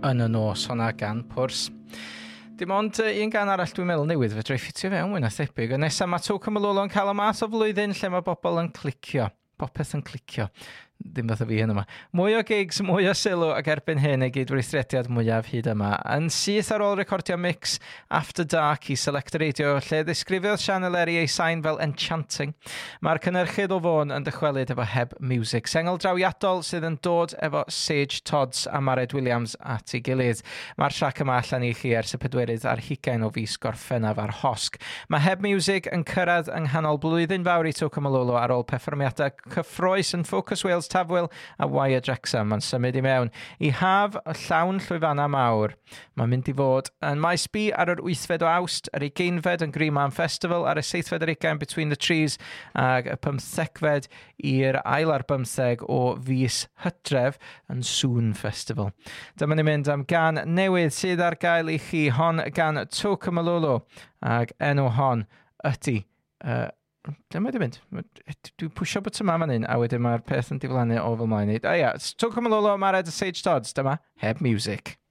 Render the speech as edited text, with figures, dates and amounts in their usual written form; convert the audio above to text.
yn y nos hwnna gan Pwrs. Dim ond un gan arall dwi'n meddwl newydd fedra i ffitio fewn mwy na thebyg. Nesa mae Toca Malolo yn cael y math o flwyddyn lle mae bobl yn clicio. Popeth yn clicio. Dim fath o fi hyn yma. Mwy o gigs, mwy o sylw ac erbyn hyn ei gydweithrediad mwyaf hyd yma. Yn syth ar ôl recordio mix After Dark i Select Radio, lle ddisgrifiodd Sian Eleri ei sain fel enchanting. Mae'r cynnyrchydd o fôn yn dychwelyd efo heb music. Sengl drawiadol sydd yn dod efo Sage Todds a Mared Williams at ei gilydd. Mae'r trac yma allan i chi ers y pedwerydd ar 20 o fis Gorffennaf ar Hosg. Mae heb music yn cyrraedd yng nghanol blwyddyn fawr i Toca Malolo ar ôl perfformiadau cyffroes yn Focus Wales Tafwyl a Wyre Wrexham yn symud i mewn. I haf y llawn llwyfannau mawr. Mae'n mynd i fod yn maes B ar yr 8fed o Awst, yr 20fed yn Greenman Festival, ar y 7fed ar 20 Between the Trees, ac y 15fed i'r ail ar 15 o fis Hydref yn Soon Festival. Dyma ni'n mynd am gan newydd sydd ar gael i chi, hon gan Toca Malolo, ac enw hon ydy... Dyma di mynd. Dwi'n pwysio bwt yma fan hyn, a wedyn mae'r peth yn diflannu o fel mlaen i. Toca Malolo, Mared a Sage Todds, dyma heb music.